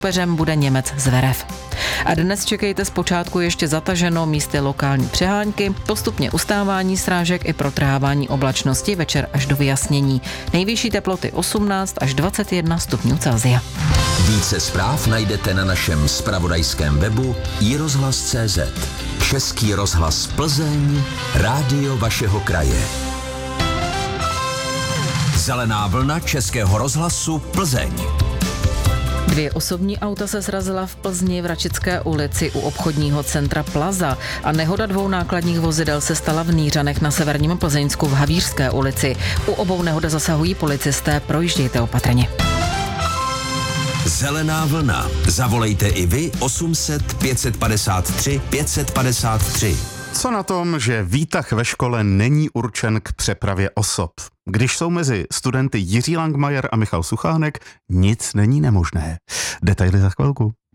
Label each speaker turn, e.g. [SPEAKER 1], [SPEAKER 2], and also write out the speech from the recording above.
[SPEAKER 1] Soupeřem bude Němec Zverev. A dnes čekejte zpočátku ještě zataženo, místy lokální přehánky, postupně ustávání srážek i protrhávání oblačnosti, večer až do vyjasnění. Nejvyšší teploty 18 až 21 stupňů Celsia.
[SPEAKER 2] Více zpráv najdete na našem zpravodajském webu iRozhlas.cz. Český rozhlas Plzeň, rádio vašeho kraje. Zelená vlna Českého rozhlasu Plzeň.
[SPEAKER 1] 2 osobní auta se srazila v Plzni v Račické ulici u obchodního centra Plaza a nehoda 2 nákladních vozidel se stala v Nýřanech na severním Plzeňsku v Havířské ulici. U obou nehod zasahují policisté, projíždějte opatrně.
[SPEAKER 2] Zelená vlna. Zavolejte i vy 800 553 553.
[SPEAKER 3] Co na tom, že výtah ve škole není určen k přepravě osob? Když jsou mezi studenty Jiří Langmajer a Michal Suchánek, nic není nemožné. Detaily za chvilku.